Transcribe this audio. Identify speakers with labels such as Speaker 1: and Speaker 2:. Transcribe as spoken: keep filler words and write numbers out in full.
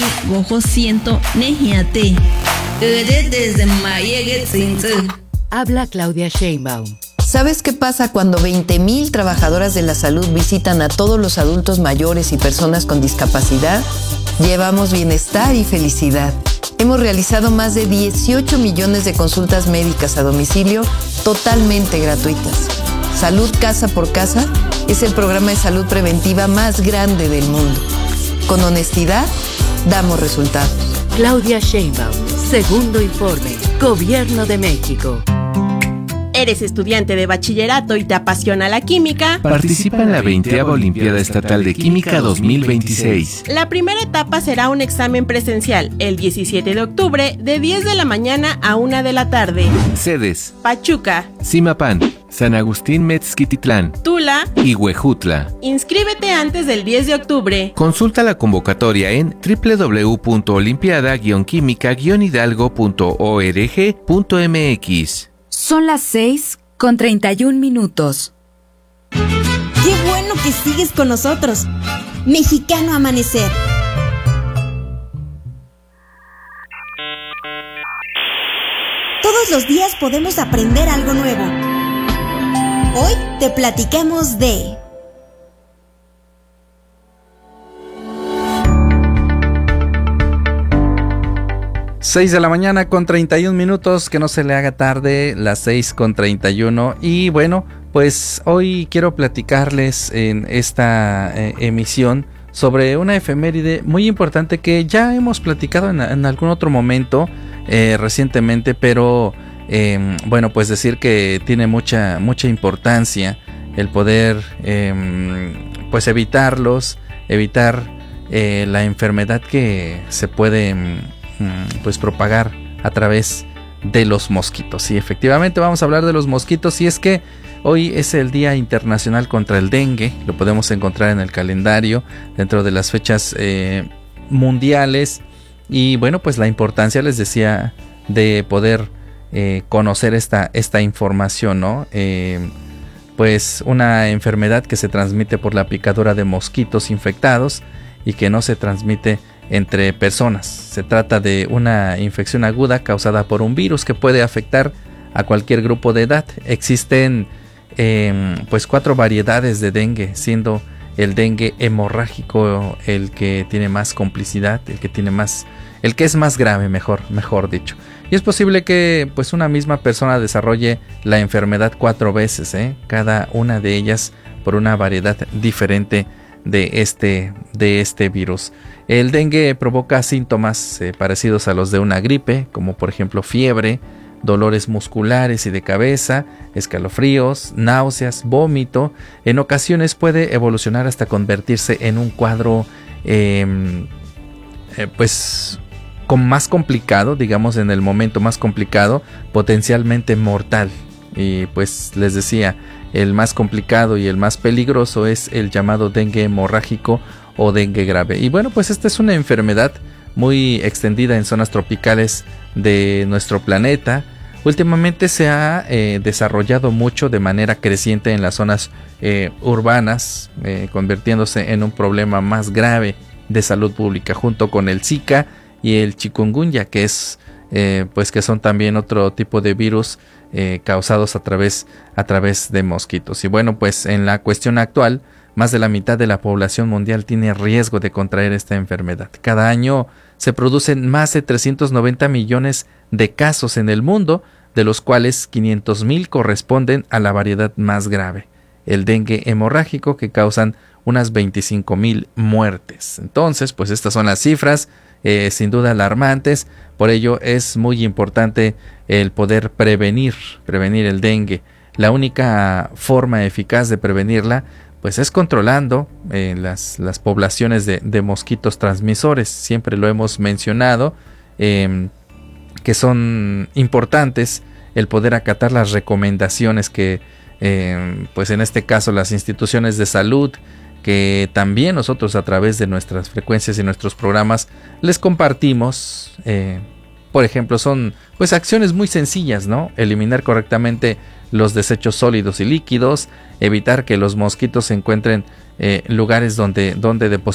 Speaker 1: gojo siento nejiate. Ere desde mayegue tsinze.
Speaker 2: Habla Claudia Sheinbaum.
Speaker 3: ¿Sabes qué pasa cuando veinte mil trabajadoras de la salud visitan a todos los adultos mayores y personas con discapacidad? Llevamos bienestar y felicidad. Hemos realizado más de dieciocho millones de consultas médicas a domicilio totalmente gratuitas. Salud Casa por Casa es el programa de salud preventiva más grande del mundo. Con honestidad, damos resultados.
Speaker 2: Claudia Sheinbaum, segundo informe, Gobierno de México.
Speaker 4: ¿Eres estudiante de bachillerato y te apasiona la química?
Speaker 5: Participa en la veinteava Olimpiada Estatal de Química dos mil veintiséis.
Speaker 4: La primera etapa será un examen presencial el diecisiete de octubre de diez de la mañana a una de la tarde.
Speaker 5: Sedes:
Speaker 4: Pachuca,
Speaker 5: Zimapán, San Agustín Metzquititlán,
Speaker 4: Tula
Speaker 5: y Huejutla.
Speaker 4: Inscríbete antes del diez de octubre.
Speaker 5: Consulta la convocatoria en doble u doble u doble u punto olimpiada guion química guion hidalgo punto org punto m x.
Speaker 6: Son las seis con treinta y un minutos.
Speaker 7: ¡Qué bueno que sigues con nosotros! Mexicano Amanecer. Todos los días podemos aprender algo nuevo. Hoy te platicamos de...
Speaker 8: seis de la mañana con treinta y un minutos, que no se le haga tarde, las seis con treinta y uno. Y bueno, pues hoy quiero platicarles en esta eh, emisión sobre una efeméride muy importante que ya hemos platicado en, en algún otro momento eh, recientemente, pero eh, bueno, pues decir que tiene mucha, mucha importancia el poder eh, pues evitarlos, evitar eh, la enfermedad que se puede pues propagar a través de los mosquitos. Sí, efectivamente vamos a hablar de los mosquitos, y es que hoy es el Día Internacional contra el Dengue. Lo podemos encontrar en el calendario dentro de las fechas eh, mundiales, y bueno, pues la importancia, les decía, de poder eh, conocer esta, esta información, ¿no? Eh, pues una enfermedad que se transmite por la picadura de mosquitos infectados y que no se transmite entre personas. Se trata de una infección aguda causada por un virus que puede afectar a cualquier grupo de edad. Existen eh, pues cuatro variedades de dengue, siendo el dengue hemorrágico el que tiene más complicidad, el que tiene más, el que es más grave, mejor, mejor dicho. Y es posible que pues una misma persona desarrolle la enfermedad cuatro veces, ¿eh? Cada una de ellas por una variedad diferente de este, de este virus. El dengue provoca síntomas eh, parecidos a los de una gripe, como por ejemplo fiebre, dolores musculares y de cabeza, escalofríos, náuseas, vómito. En ocasiones puede evolucionar hasta convertirse en un cuadro eh, eh, pues con más complicado, digamos en el momento más complicado, potencialmente mortal. Y pues les decía, el más complicado y el más peligroso es el llamado dengue hemorrágico o dengue grave. Y bueno, pues esta es una enfermedad muy extendida en zonas tropicales de nuestro planeta. Últimamente se ha eh, desarrollado mucho de manera creciente en las zonas eh, urbanas, eh, convirtiéndose en un problema más grave de salud pública, junto con el Zika y el chikungunya, que es eh, pues que son también otro tipo de virus eh, causados a través a través de mosquitos. Y bueno, pues en la cuestión actual, más de la mitad de la población mundial tiene riesgo de contraer esta enfermedad. Cada año se producen más de trescientos noventa millones de casos en el mundo, de los cuales quinientos mil corresponden a la variedad más grave, el dengue hemorrágico, que causan unas veinticinco mil muertes. Entonces, pues estas son las cifras, eh, sin duda alarmantes. Por ello es muy importante el poder prevenir, prevenir el dengue. La única forma eficaz de prevenirla pues es controlando eh, las, las poblaciones de, de mosquitos transmisores. Siempre lo hemos mencionado, eh, que son importantes el poder acatar las recomendaciones que, eh, pues en este caso, las instituciones de salud, que también nosotros a través de nuestras frecuencias y nuestros programas les compartimos. Eh, por ejemplo, son pues acciones muy sencillas, ¿no? Eliminar correctamente los desechos sólidos y líquidos, evitar que los mosquitos se encuentren en eh, lugares donde, donde depositan